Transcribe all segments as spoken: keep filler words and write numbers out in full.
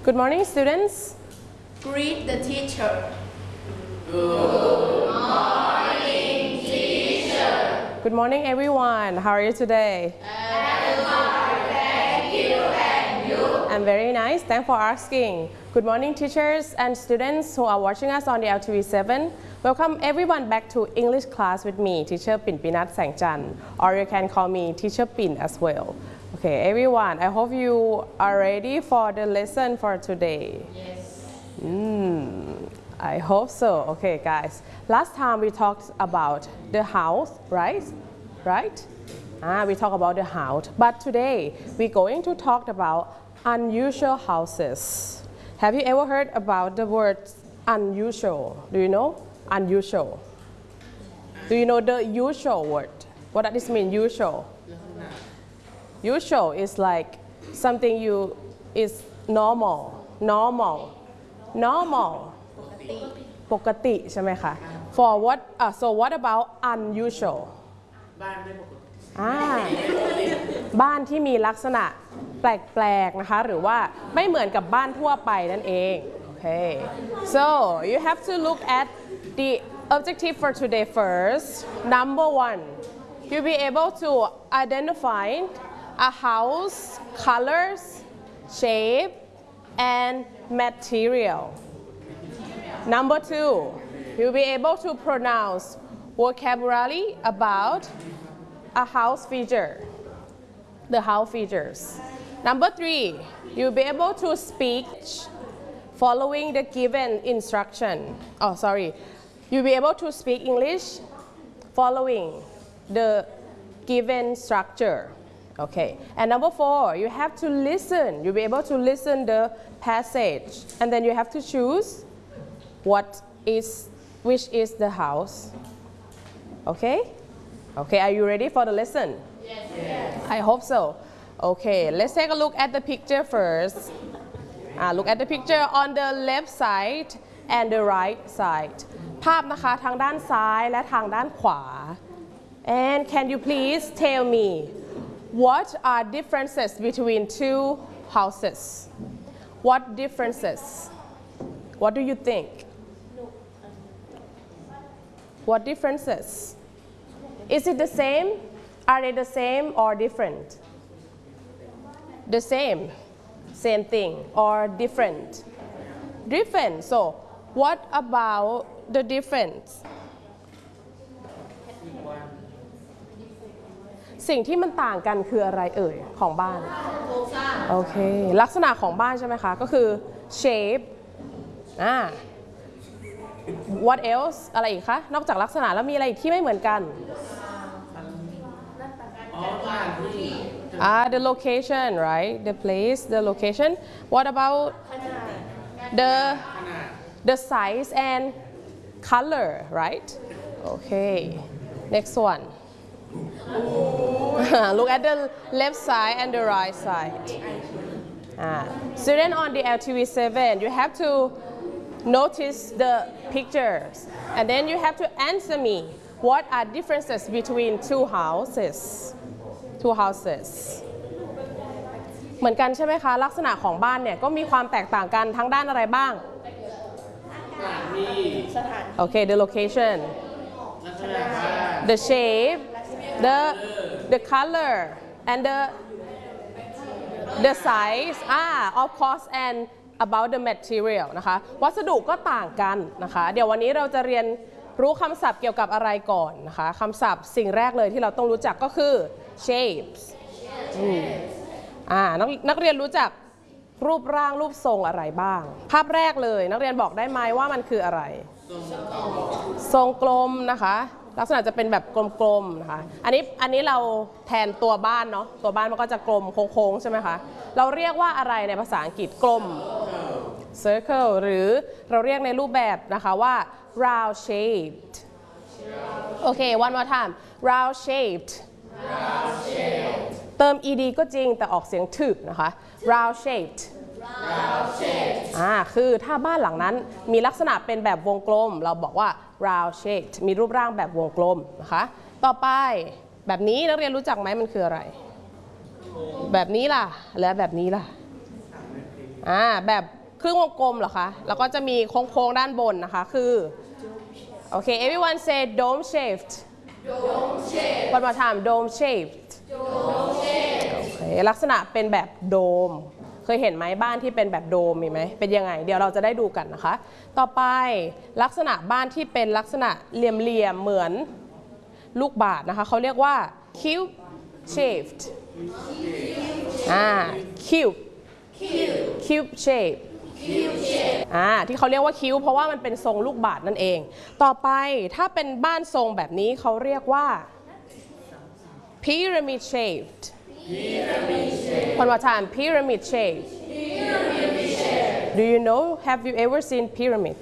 Good morning, students. Greet the teacher. Good morning, teacher. Good morning, everyone. How are you today? I'm fine, thank you, and you? I'm very nice. Thanks for asking. Good morning, teachers and students who are watching us on the L T V seven. Welcome everyone back to English class with me, Teacher Pin Pinat Sangchan, or you can call me Teacher Pin as well. Okay, everyone, I hope you are ready for the lesson for today. Yes. Mm, I hope so. Okay, guys. Last time we talked about the house, right? Right? Ah, we talked about the house. But today we're going to talk about unusual houses. Have you ever heard about the word unusual? Do you know? Unusual. Do you know the usual word? What does this mean, usual? Usual is like something you is normal, normal, normal. ปกติใช่ไหมคะ For what uh, so what about unusual บ้านไม่ปกติอ่าบ้านที่มีลักษณะแปลกๆนะคะหรือว่าไม่เหมือนกับบ้านทั่วไปนั่นเอง Okay so you have to look at the objective for today first. Number one, you'll be able to identify a house, colors, shape, and material. Number two, you'll be able to pronounce vocabulary about a house feature, the house features. Number three, you'll be able to speak following the given instruction. Oh, sorry. You'll be able to speak English following the given structure. Okay. And number four, you have to listen. You'll be able to listen the passage, and then you have to choose what is, which is the house. Okay? Okay, are you ready for the lesson? Yes. Yes. I hope so. Okay, let's take a look at the picture first. Uh, look at the picture on the left side and the right side. ภาพนะคะทางด้านซ้ายและทางด้านขวา And can you please tell me what are differences between two houses? What differences? What do you think? What differences? Is it the same? Are they the same or different? The same, same thing, or different? Different. So, what about the difference? สิ่งที่มันต่างกันคืออะไรเอ่ยของบ้านโอเคลักษณะของบ้านใช่ไหมคะก็คือ shape อ่า what else อะไรอีกคะนอกจากลักษณะแล้วมีอะไรอีกที่ไม่เหมือนกันอ่า the location right the place the location what about the the size and color right okay next one look at the left side and the right side ah. Student on the L T V seven you have to notice the pictures and then you have to answer me what are differences between two houses two houses เหมือนกันใช่ไหมคะลักษณะของบ้านเนี่ยก็มีความแตกต่างกันทั้งด้านอะไรบ้างโอเค the location the shape the the color and the the size ah of course and about the material นะคะวัสดุก็ต่างกันนะคะเดี๋ยววันนี้เราจะเรียนรู้คำศัพท์เกี่ยวกับอะไรก่อนนะคะคำศัพท์สิ่งแรกเลยที่เราต้องรู้จักก็คือ shapes อ่านักนักเรียนรู้จักรูปร่างรูปทรงอะไรบ้างภาพแรกเลยนักเรียนบอกได้ไหมว่ามันคืออะไรทรงกลมนะคะลักษณะจะเป็นแบบกลมๆนะคะอันนี้อันนี้เราแทนตัวบ้านเนาะตัวบ้านมันก็จะกลมโค้งๆใช่ไหมคะเราเรียกว่าอะไรในภาษาอังกฤษกลม circle หรือเราเรียกในรูปแบบนะคะว่า round shaped โอเค one more time round shaped เติม ed ก็จริงแต่ออกเสียงถึกนะคะ round shaped อ่าคือถ้าบ้านหลังนั้นมีลักษณะเป็นแบบวงกลมเราบอกว่า round shaped มีรูปร่างแบบวงกลมนะคะต่อไปแบบนี้นักเรียนรู้จักไหมมันคืออะไรแบบนี้ล่ะและแบบนี้ล่ะอ่าแบบครึ่งวงกลมเหรอคะแล้วก็จะมีโค้งๆด้านบนนะคะคือโอเค everyone say dome shaped Dome shaped. one more time dome shaped Dome shaped. โอเคลักษณะเป็นแบบโดมเคยเห็นไหมบ้านที่เป็นแบบโดมมีไหมเป็นยังไงเดี๋ยวเราจะได้ดูกันนะคะต่อไปลักษณะบ้านที่เป็นลักษณะเหลี่ยมๆเหมือนลูกบาศก์นะคะเขาเรียกว่า cube shaped อ่า cube cube shape อ่าที่เขาเรียกว่าคิ้วเพราะว่ามันเป็นทรงลูกบาศก์นั่นเองต่อไปถ้าเป็นบ้านทรงแบบนี้เขาเรียกว่า pyramid shaped one more time pyramid shaped do you know have you ever seen pyramid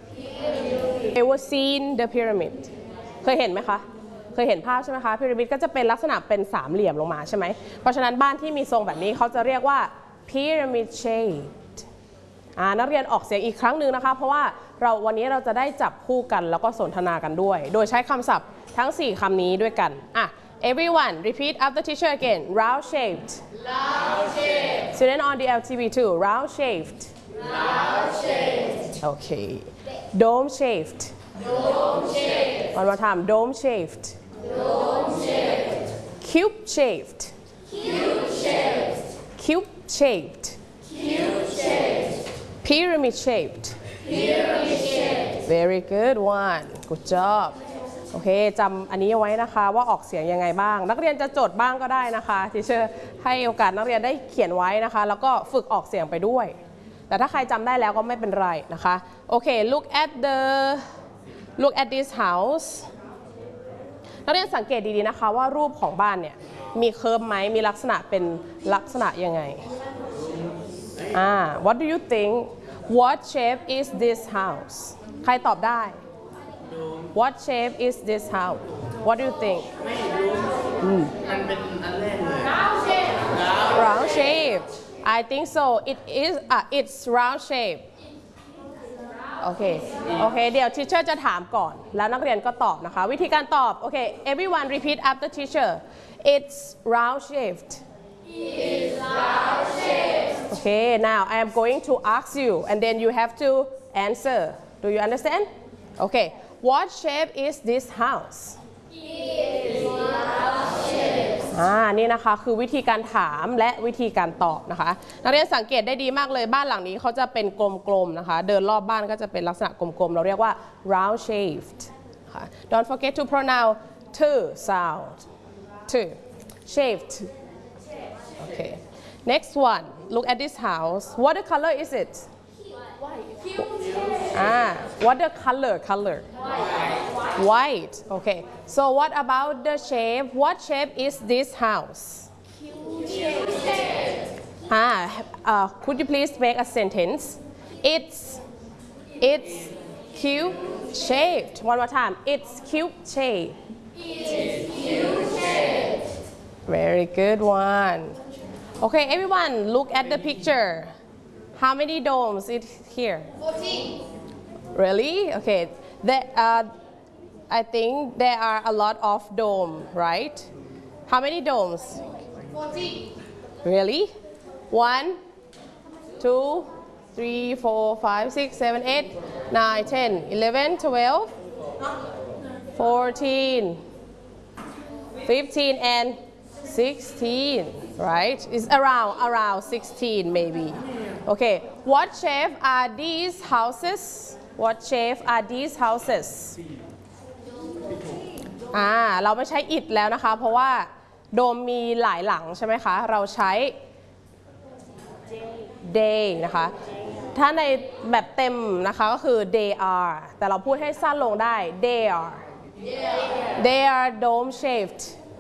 ever seen the pyramid เคยเห็นไหมคะเคยเห็นภาพใช่ไหมคะพีระมิดก็จะเป็นลักษณะเป็นสามเหลี่ยมลงมาใช่ไหมเพราะฉะนั้นบ้านที่มีทรงแบบนี้เขาจะเรียกว่า pyramid shaped อ่านักเรียนออกเสียงอีกครั้งหนึ่งนะคะเพราะว่าเราวันนี้เราจะได้จับคู่กันแล้วก็สนทนากันด้วยโดยใช้คำศัพท์ทั้งสี่คำนี้ด้วยกันอ่ะ everyone repeat after teacher again round shaped Round shaped. student on the L T V too round shaped Round shaped. okay dome shaped Dome shaped. one more time dome shaped Dome shaped. cube shaped Cube shaped. cube shaped Cube shaped. pyramid shaped Pyramid shaped. very good one good job โอเคจำอันนี้เอาไว้นะคะว่าออกเสียงยังไงบ้างนักเรียนจะจดบ้างก็ได้นะคะทีเชอร์ให้โอกาสนักเรียนได้เขียนไว้นะคะแล้วก็ฝึกออกเสียงไปด้วยแต่ถ้าใครจำได้แล้วก็ไม่เป็นไรนะคะโอเค look at the look at this house นักเรียนสังเกตดีๆนะคะว่ารูปของบ้านเนี่ยมีเคิร์ฟไหมมีลักษณะเป็นลักษณะยังไงอ่า what do you think what shape is this house ใครตอบได้ what shape is this house what do you think ไม่รู้มันเป็นอันแรกเลย Round shaped. round shape I think so it is uh, it's round shape โอเคโอเคเดี๋ยว teacher จะถามก่อนแล้วนักเรียนก็ตอบนะคะวิธีการตอบโอเค everyone repeat after teacher it's round shaped It's round shaped. okay now I am going to ask you and then you have to answer do you understand okay what shape is this house It's round shaped. อ่านี่นะคะคือวิธีการถามและวิธีการตอบนะคะนักเรียนสังเกตได้ดีมากเลยบ้านหลังนี้เขาจะเป็นกลมๆนะคะเดินรอบบ้านก็จะเป็นลักษณะกลมๆเราเรียกว่า round shaped ค่ะ don't forget to pronounce to sound to shaped okay next one look at this house what the color is it ah what the color color white okay so what about the shape what shape is this house ah uh, could you please make a sentence it's it's cube shaped one more time it's cube shaped It's cube shaped. very good one okay everyone look at the picture how many domes is here Fourteen. really okay that uh, I think there are a lot of dome, right? How many domes? Fourteen. Really? One, two, three, four, five, six, seven, eight, nine, ten, eleven, twelve, fourteen, fifteen, and sixteen, right? It's around around sixteen maybe. Okay. What shape are these houses? What shape are these houses? อ่าเราไม่ใช้อิฐแล้วนะคะเพราะว่าโดมมีหลายหลังใช่ไหมคะเราใช้ day นะคะถ้าในแบบเต็มนะคะก็คือ they are แต่เราพูดให้สั้นลงได้ they are they are dome shaped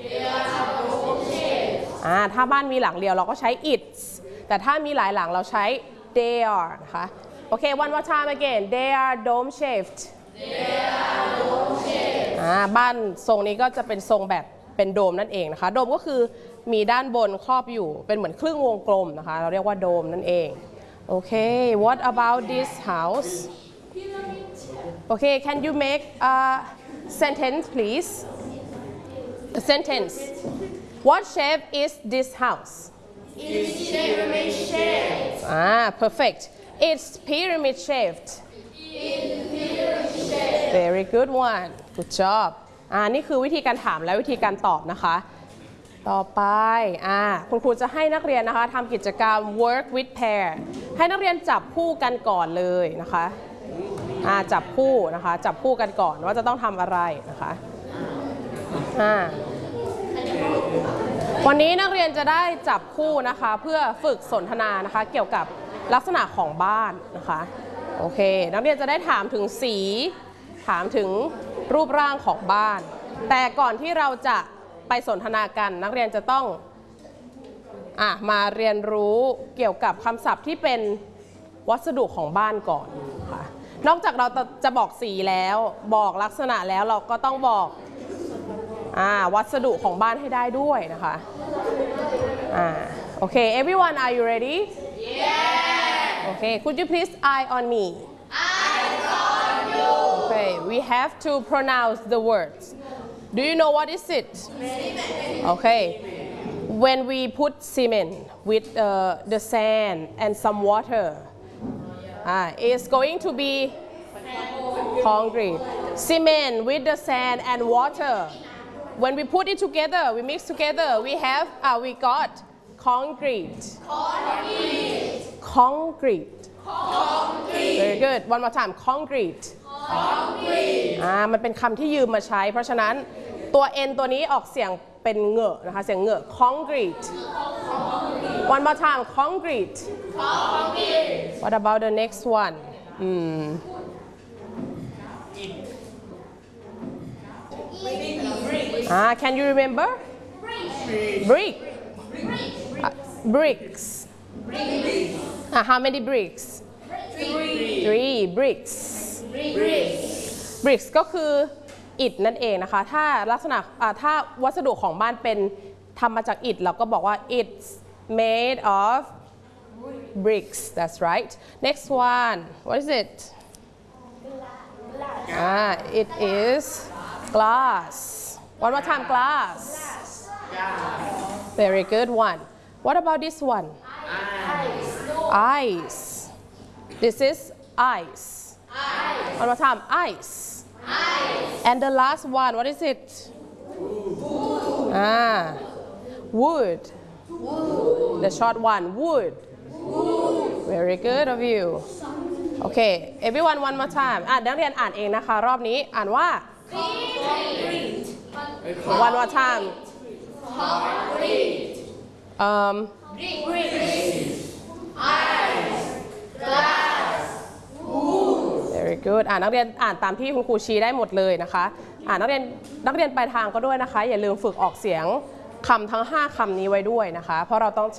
อ่าถ้าบ้านมีหลังเดียวเราก็ใช้ its แต่ถ้ามีหลายหลังเราใช้ they are นะคะโอเค one more time again they are dome shapedอ่าบ้านทรงนี้ก็จะเป็นทรงแบบเป็นโดมนั่นเองนะคะโดมก็คือมีด้านบนครอบอยู่เป็นเหมือนครึ่งวงกลมนะคะเราเรียกว่าโดมนั่นเองโอเค what about this house okay can you make a sentence please a sentence what shape is this house It's pyramid shaped. ah perfect It's pyramid shaped Very good one Good job อ่านี่คือวิธีการถามและวิธีการตอบนะคะต่อไปอ่าคุณครูจะให้นักเรียนนะคะทำกิจกรรม work with pair ให้นักเรียนจับคู่กันก่อนเลยนะคะอ่าจับคู่นะคะจับคู่กันก่อนว่าจะต้องทำอะไรนะคะอ่าวันนี้นักเรียนจะได้จับคู่นะคะเพื่อฝึกสนทนานะคะเกี่ยวกับลักษณะของบ้านนะคะโอเคนักเรียนจะได้ถามถึงสีถามถึงรูปร่างของบ้านแต่ก่อนที่เราจะไปสนทนากันนักเรียนจะต้องอ่ะมาเรียนรู้เกี่ยวกับคำศัพท์ที่เป็นวัสดุของบ้านก่อนค่ะนอกจากเราจะบอกสีแล้วบอกลักษณะแล้วเราก็ต้องบอกอ่าวัสดุของบ้านให้ได้ด้วยนะคะอ่าโอเค everyone are you ready yeah okay could you please eye on me Eyes on you. okay we have to pronounce the words do you know what is it okay when we put cement with uh, the sand and some water uh, it's going to be concrete cement with the sand and water when we put it together we mix together we have uh, we got concrete concrete concrete very good one more time concrete concrete อ่ามันเป็นคำที่ยืมมาใช้เพราะฉะนั้นตัว n ตัวนี้ออกเสียงเป็นเหงอะนะคะเสียงเหงอะ concrete one more time concrete concrete what about the next one อืมAh, can you remember? Brick. Uh, bricks. Uh, how many bricks? Three. Three bricks. Bricks ก็คืออิฐนั่นเองนะคะถ้าลักษณะถ้าวัสดุของบ้านเป็นทำมาจากอิฐเราก็บอกว่า it's made of bricks. That's right. Next one. What is it? Ah, it is glass. One more time, glass. Very good one. What about this one? Ice. Ice. This is ice. Ice. One more time, ice. Ice. And the last one, what is it? Wood. Ah, wood. Wood. The short one, wood. Wood. Very good of you. Okay, everyone one more time. อ่ะนักเรียนอ่านเองนะคะรอบนี้อ่านว่า Concrete. One more time. Concrete. Um, Bricks. Ice. Glass. Wood. very good อ่านนักเรียนอ่านตามที่คุณครูชี้ได้หมดเลยนะคะอ่านนักเรียนนักเรียนปลายทางก็ด้วยนะคะอย่าลืมฝึกออกเสียงคำทั้งห้าคำนี้ไว้ด้วยนะคะเพราะเราต้อง